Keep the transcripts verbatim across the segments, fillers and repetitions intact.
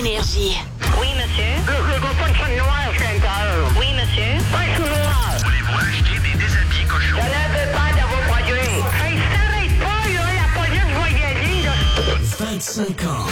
Énergie. Oui, monsieur. Je veux pas de chaîne noire, je suis à l'intérieur. Oui, monsieur. Pas de noir. Voulez-vous acheter des déshabillés cochons? Je n'avais pas de vos produits. Hey, s'arrête pas, là, la police va y aller, là. vingt-cinq ans.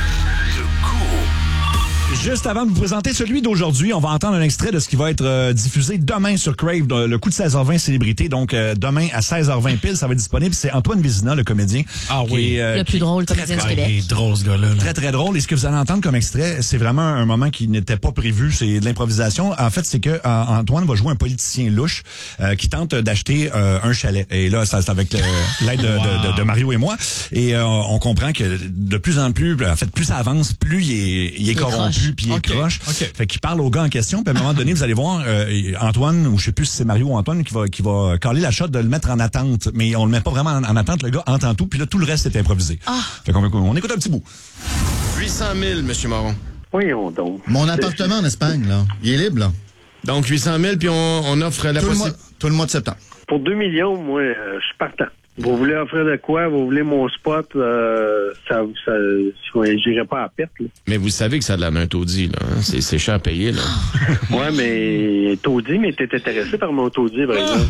Le coup. Juste avant de vous présenter celui d'aujourd'hui, on va entendre un extrait de ce qui va être euh, diffusé demain sur Crave, de, le coup de seize heures vingt célébrité. Donc, euh, demain à seize heures vingt pile, ça va être disponible. C'est Antoine Vézina, le comédien. Ah oui. Qui est, euh, Le plus qui- drôle très, comédien du très, Québec. Il est drôle, ce gars-là. là. Très, très drôle. Et ce que vous allez entendre comme extrait, c'est vraiment un moment qui n'était pas prévu. C'est de l'improvisation. En fait, c'est que euh, Antoine va jouer un politicien louche euh, qui tente d'acheter euh, un chalet. Et là, ça, c'est avec le- l'aide de, de, de, de Mario et moi. Et euh, on comprend que de plus en plus, en fait, plus ça avance, plus il est, il est Il corrompu, croche. puis il est Ok, croche. ok. Fait qu'il parle au gars en question. Puis à un moment donné, vous allez voir euh, Antoine, ou je sais plus si c'est Mario ou Antoine, qui va qui va caler la shot de le mettre en attente. Mais on le met pas vraiment en, en attente. Le gars entend tout. Puis là, tout le reste est improvisé. Ah. Fait qu'on on écoute un petit bout. huit cent mille, M. Moron. Voyons donc. Mon appartement en Espagne, là, il est libre, là. Donc, huit cent mille, puis on, on offre la Tout le, mois, possibilité. tout le mois de septembre. Pour deux millions, moi, euh, je suis partant. Vous voulez offrir de quoi? Vous voulez mon spot? Euh, ça, ça, j'irai pas à perte, là. Mais vous savez que ça a de la main taudis, là. Hein? C'est, c'est cher à payer, là. Ouais, mais taudis, mais t'es intéressé par mon taudis, par exemple.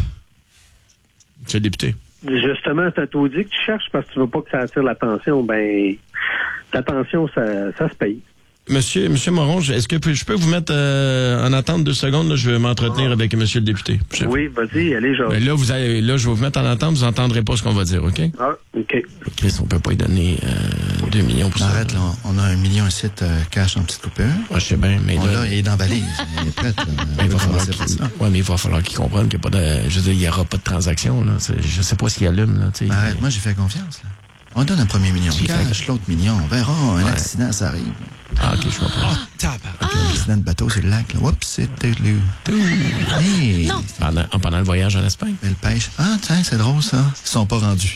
Monsieur le député. Justement, c'est un taudis que tu cherches parce que tu veux pas que ça attire l'attention. Ben, l'attention, ça, ça se paye. Monsieur, Monsieur Moron, je- est-ce que je peux- je peux vous mettre euh, en attente deux secondes? Là, je vais m'entretenir avec Monsieur le député. Je- Oui, vas-y, allez, genre. Ben là, vous allez, là, je vais vous mettre en attente, vous entendrez pas ce qu'on va dire, OK? Ah, OK. Chris, on peut pas y donner euh, deux millions pour ça. Arrête, là. On a un million ici de cash en petite coupure. Ouais, je sais bien, mais On là... l'a, il est dans la valise. Il est prêt. là. Ben, On il va va falloir commencer qu'il... par ça. Ouais, mais il va falloir qu'il comprenne qu'il n'y a pas de... Je veux dire, il y aura pas de transaction, là. C'est- Je sais pas ce qu'il allume, là, tu sais. Arrête, moi, j'ai fait confiance, là. On donne un premier million J'ai de cash, l'autre million. On verra. Un Ouais. accident, ça arrive. Ah, OK, je comprends. Un accident de bateau sur le lac, là. Oups, c'était le... Hey, Non. Pendant, pendant le voyage en Espagne. belle pêche. Ah, tiens, c'est drôle, ça. Ils sont pas rendus.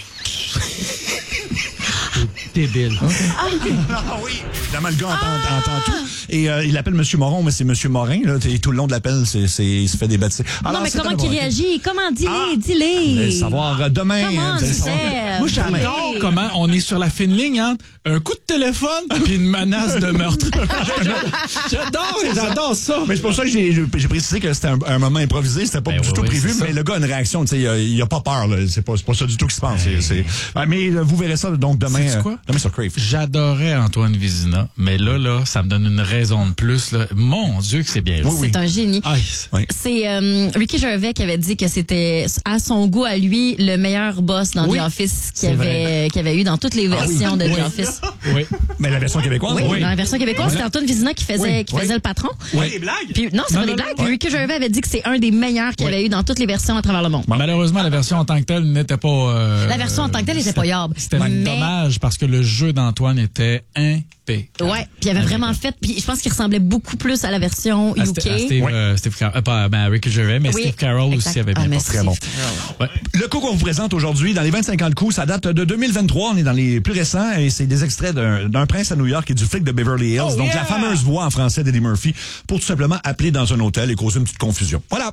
Débile. Ah oui, évidemment, le gars entend, entend tout. Et euh, il l'appelle Monsieur Moron, mais c'est Monsieur Morin. Là, et tout le long de l'appel, c'est, c'est, il se fait des bêtises. Non, mais c'est comment à qu'il voir. réagit? Comment? Dis-les, Ah! Vous dis-les. allez savoir euh, demain. Comment, euh, vous allez savoir. Serge? Moi, j'adore Oui. comment on est sur la fine ligne entre un coup de téléphone puis une menace de meurtre. j'adore, j'adore ça. Mais c'est pour ça que j'ai, j'ai précisé que c'était un, un moment improvisé. C'était pas Ben du oui, tout oui, prévu, c'est mais ça. le gars a une réaction. Tu sais, il a, il a pas peur. Là. C'est pas, c'est pas ça du tout qui se passe. C'est, c'est... Ah, mais euh, vous verrez ça donc demain. Sais-tu euh, quoi? demain sur Crave. J'adorais Antoine Vézina, mais là, là, ça me donne une raison de plus. Là. Mon Dieu que c'est bien. Oui, oui. C'est un génie. Aïe. Oui. C'est euh, Ricky Gervais qui avait dit que c'était, à son goût à lui, le meilleur boss dans Oui, The Office qu'il c'est avait, qu'il avait eu dans toutes les versions de Oui. The Office. Oui. Mais la version québécoise. Oui, dans la version québécoise, c'était Antoine Vézina qui faisait, Oui, qui oui. faisait le patron. Oui. Des blagues. Puis, non, c'est Non, pas non, des non, blagues. Puis Ricky Gervais avait dit que c'est un des meilleurs qu'il Oui. avait eu dans toutes les versions à travers le monde. Malheureusement, la version en tant que telle n'était pas... euh, La version en tant que telle était pas yable. C'était Mais- dommage parce que le jeu d'Antoine était impeccable. Ouais, puis il avait vraiment fait, puis je pense qu'il ressemblait beaucoup plus à la version À U St- K. à Steve, Oui. euh, Steve Carroll, euh, pas ben, Ricky Gervais, mais Oui, Steve Carroll exact. aussi avait Ah, bien mais porté. Très bon. Steve Ouais. Le coup qu'on vous présente aujourd'hui, dans les vingt-cinq ans de coup, ça date de deux mille vingt-trois. On est dans les plus récents et c'est des extraits d'un, d'un prince à New York et du flic de Beverly Hills. Oh, Donc, yeah! la fameuse voix en français d'Eddie Murphy pour tout simplement appeler dans un hôtel et causer une petite confusion. Voilà.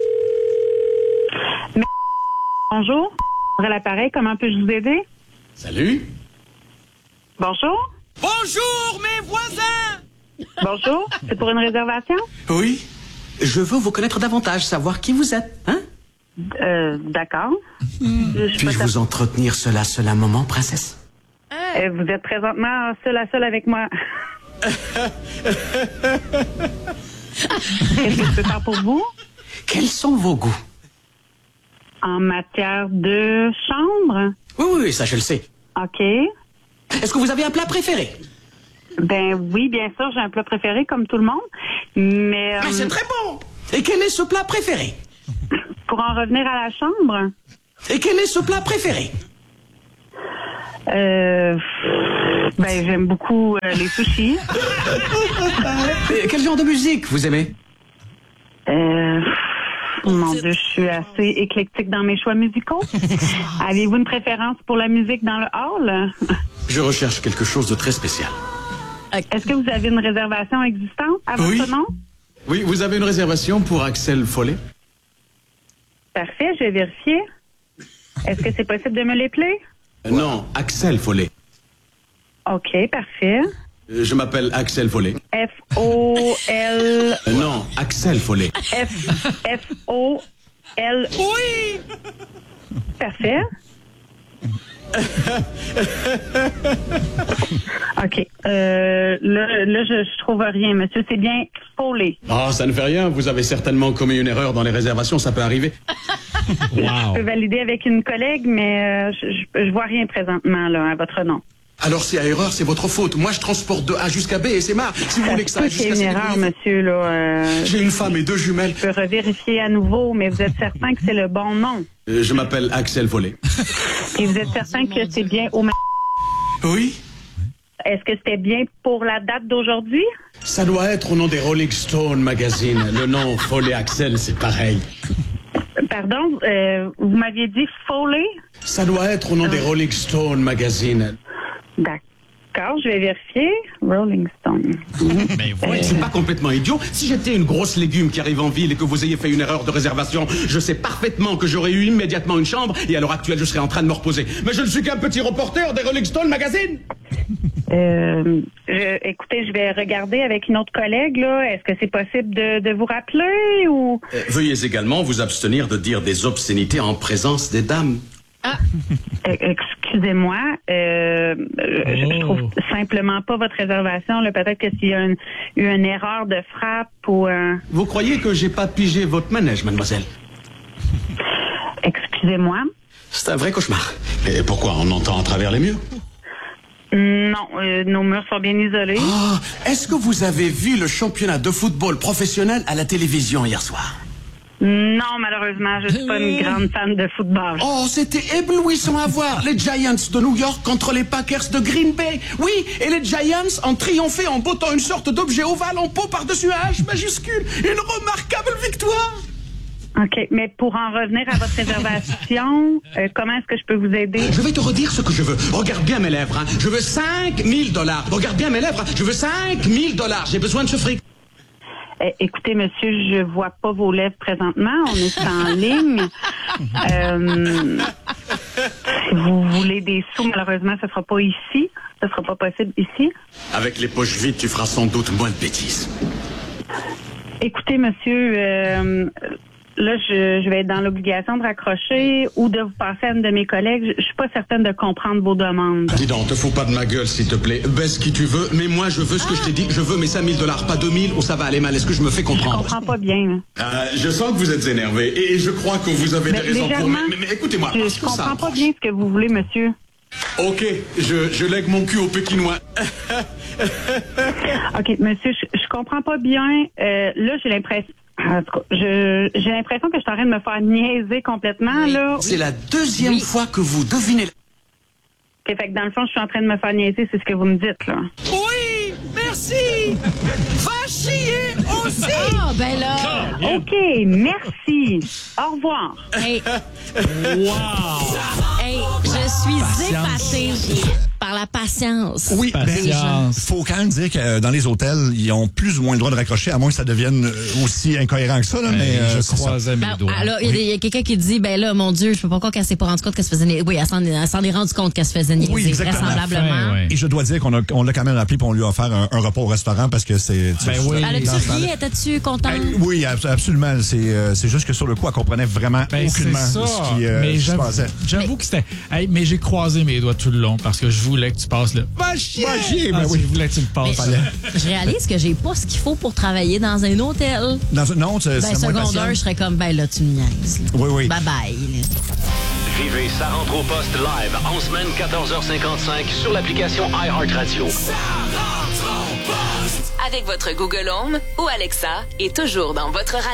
Bonjour. À l'appareil, comment puis-je vous aider? Salut. Bonjour. Bonjour, mes voisins! Bonjour. C'est pour une réservation? Oui. Je veux vous connaître davantage, savoir qui vous êtes, hein? Euh, d'accord. Je suis Puis-je pas vous entretenir cela seul un moment, princesse? cer- Euh, vous êtes présentement seul à seul avec moi. Qu'est-ce que je peux faire pour vous? Quels sont vos goûts? En matière de chambre? Oui, oui, oui, ça je le sais. OK. Est-ce que vous avez un plat préféré? Ben oui, bien sûr, j'ai un plat préféré comme tout le monde. Mais euh, Ah, c'est très bon! Et quel est ce plat préféré? pour en revenir à la chambre, Et quel est ce plat préféré? euh, ben j'aime beaucoup euh, les sushis. Et quel genre de musique vous aimez? Euh, mon Dieu, je suis assez éclectique dans mes choix musicaux. Avez-vous une préférence pour la musique dans le hall? Je recherche quelque chose de très spécial. Est-ce que vous avez une réservation existante à votre Oui. nom? Oui, vous avez une réservation pour Axel Follet? Parfait, je vais vérifier. Est-ce que c'est possible de me l'épeler? Euh, Non, Axel Follet. OK, parfait. Euh, Je m'appelle Axel Follet. F O L... Euh, non, Axel Follet. F... F O L... Oui! Parfait. OK. Euh, là, là je, je trouve rien, monsieur. C'est bien Follet. Ah, ça ne fait rien. Vous avez certainement commis une erreur dans les réservations. Ça peut arriver. Je peux valider avec une collègue, mais euh, je, je, je vois rien présentement là, à votre nom. Alors, s'il y a erreur, c'est votre faute. Moi, je transporte de A jusqu'à B et c'est marre. Si vous voulez que ça aille C'est jusqu'à une C, erreur, vous- monsieur, là. euh, J'ai une femme et deux jumelles. Je peux revérifier à nouveau, mais vous êtes certain que c'est le bon nom. Euh, Je m'appelle Axel Follet. Et vous êtes certain que c'est bien au... ma- Oui? Est-ce que c'était bien pour la date d'aujourd'hui? Ça doit être au nom des Rolling Stone Magazine. Le nom Follet Axel, c'est pareil. Pardon, euh, vous m'aviez dit Follet? Ça doit être au nom des Rolling Stone Magazine. D'accord, je vais vérifier. Rolling Stone. Mais ouais, c'est pas complètement idiot. Si j'étais une grosse légume qui arrive en ville et que vous ayez fait une erreur de réservation, je sais parfaitement que j'aurais eu immédiatement une chambre et à l'heure actuelle, je serais en train de me reposer. Mais je ne suis qu'un petit reporter des Rolling Stone Magazine. Euh, je- écoutez, je vais regarder avec une autre collègue, là. Est-ce que c'est possible de, de vous rappeler ou... Euh, veuillez également vous abstenir de dire des obscénités en présence des dames. Euh, excusez-moi, euh, je, je trouve simplement pas votre réservation. Là. Peut-être que s'il y a une, eu une erreur de frappe ou un... Vous croyez que j'ai pas pigé votre manège, mademoiselle? Excusez-moi. C'est un vrai cauchemar. Et pourquoi? On entend à travers les murs? Non, euh, nos murs sont bien isolés. Ah, est-ce que vous avez vu le championnat de football professionnel à la télévision hier soir? Non, malheureusement, je suis pas une grande fan de football. Oh, c'était éblouissant à voir. Les Giants de New York contre les Packers de Green Bay. Oui, et les Giants ont triomphé en bottant une sorte d'objet ovale en peau par-dessus un H majuscule. Une remarquable victoire. OK, mais pour en revenir à votre réservation, euh, comment est-ce que je peux vous aider? Je vais te redire ce que je veux. Regarde bien mes lèvres. Hein. Je veux cinq mille dollars. Regarde bien mes lèvres. Je veux cinq mille dollars. J'ai besoin de ce fric. Euh, écoutez, monsieur, je vois pas vos lèvres présentement. On est en ligne. Euh, si vous voulez des sous, malheureusement, ce sera pas ici. Ce sera pas possible ici. Avec les poches vides, tu feras sans doute moins de bêtises. Écoutez, monsieur, euh, là, je, je vais être dans l'obligation de raccrocher ou de vous passer à une de mes collègues. Je, je suis pas certaine de comprendre vos demandes. Dis donc, te fous pas de ma gueule, s'il te plaît. Baisse qui tu veux, mais moi, je veux ce que je t'ai dit. Je veux mes cinq mille dollars, pas deux mille, ou ça va aller mal. Est-ce que je me fais Je comprendre? comprends pas bien. Là. Euh, je sens que vous êtes énervé, et je crois que vous avez Mais des raisons pour... légèrement, Mais, mais, mais écoutez-moi, Je, parce je que ça comprends pas approche. bien ce que vous voulez, monsieur. Ok, je, je lègue mon cul au Pékinois. OK, monsieur, je, je comprends pas bien. Euh, là, j'ai l'impression... En tout cas, je- j'ai l'impression que je suis en train de me faire niaiser complètement, là. C'est la deuxième fois que vous devinez... OK, fait que dans le fond, je suis en train de me faire niaiser, c'est ce que vous me dites, là. Oui, merci. Va chier aussi. Ah, ben là. OK, merci. Au revoir. Hey, Wow! hey, je suis Patience. épatée par la patience. Oui, des gens. Patience. faut quand même dire que euh, dans les hôtels, ils ont plus ou moins le droit de raccrocher, à moins que ça devienne euh, aussi incohérent que ça. Là, mais Mais euh, je c'est ça. croisais mes Ben, doigts. alors, il y a des- il y a, quelqu'un qui dit, ben là, mon Dieu, je peux pas croire qu'elle s'est pas rendue compte qu'elle se faisait niaiser. Oui, elle s'en, elle s'en est rendue compte qu'elle se faisait niaiser, Oui, exactement. vraisemblablement. À la fin, ouais. Et je dois dire qu'on a, on l'a quand même appelé pour on lui a offert un, un repas au restaurant parce que c'est... tu sais, Ben oui. dans Elle ce a-tu temps-là- ri? Étais-tu contente? Hey, oui, ab- absolument. C'est, euh, c'est juste que sur le coup, elle comprenait vraiment Ben, c'est aucunement ça. ce qui, euh, mais ce qui se j'avoue, passait. j'avoue que c'était. Hey, mais j'ai croisé mes doigts tout le long parce que je voulais que tu passes le. Va chier! Va chier, ben Ah, oui. Je voulais que tu le Mais passes. je réalise que j'ai pas ce qu'il faut pour travailler dans un hôtel. Dans, un- non, c'est, Ben, c'est moins secondaire, patient. je serais comme, ben là, tu me niaises. là. Oui, oui. Bye bye. là. Vivez Ça rentre au poste live en semaine quatorze heures cinquante-cinq sur l'application iHeartRadio. Avec votre Google Home ou Alexa et toujours dans votre radio.